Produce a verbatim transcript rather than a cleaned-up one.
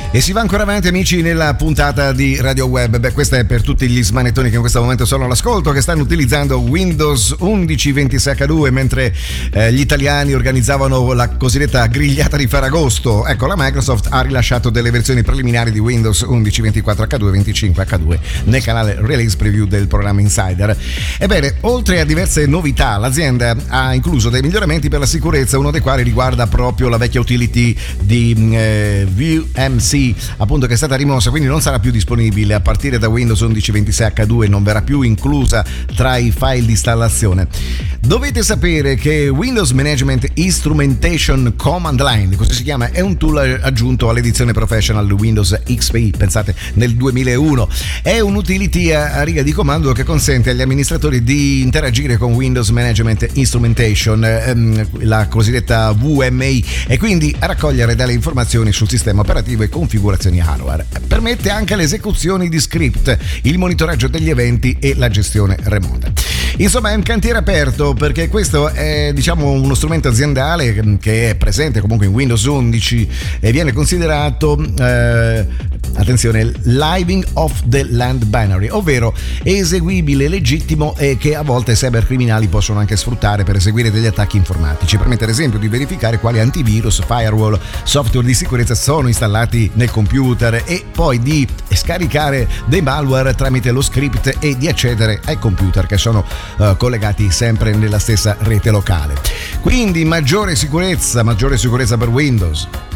E si va ancora avanti, amici, nella puntata di Radio Web. Beh, questa è per tutti gli smanettoni che in questo momento sono all'ascolto, che stanno utilizzando Windows undici ventisei acca due mentre eh, gli italiani organizzavano la cosiddetta grigliata di Ferragosto. Ecco, la Microsoft ha rilasciato delle versioni preliminari di Windows undici ventiquattro acca due venticinque acca due nel canale Release Preview del programma Insider. Ebbene, oltre a diverse novità, l'azienda ha incluso dei miglioramenti per la sicurezza, uno dei quali riguarda proprio la vecchia utility di eh, V M C, appunto, che è stata rimossa, quindi non sarà più disponibile a partire da Windows undici ventisei acca due, non verrà più inclusa tra i file di installazione. Dovete sapere che Windows Management Instrumentation Command Line, così si chiama, è un tool aggiunto all'edizione Professional di Windows X P, pensate, nel duemilauno. È un'utility a riga di comando che consente agli amministratori di interagire con Windows Management Instrumentation, ehm, la cosiddetta V M I, e quindi a raccogliere delle informazioni sul sistema operativo e configurazioni hardware. Permette anche le esecuzioni di script, il monitoraggio degli eventi e la gestione remota. Insomma, è un cantiere aperto, perché questo è, diciamo, uno strumento aziendale che è presente comunque in Windows undici e viene considerato eh, attenzione, living off the land binary, ovvero eseguibile legittimo e che a volte cybercriminali possono anche sfruttare per eseguire degli attacchi informatici. Permette ad esempio di verificare quali antivirus, firewall, software di sicurezza sono installati nel computer e poi di scaricare dei malware tramite lo script e di accedere ai computer che sono uh, collegati sempre nella stessa rete locale. Quindi maggiore sicurezza, maggiore sicurezza per Windows.